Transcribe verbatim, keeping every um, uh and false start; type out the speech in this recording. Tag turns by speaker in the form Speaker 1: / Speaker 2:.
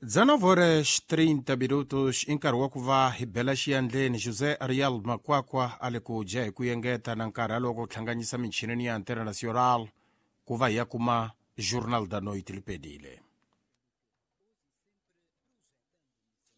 Speaker 1: dezenove horas trinta minutos nkarhi wa ku va hi bela xiyandleni José Ariel Makwakwa ale ku dya hi ku yengeta na nkarhi aloko tlhanganyisa michinini ya internacional ku va hi ya kuma Jornal da Noite lipedile.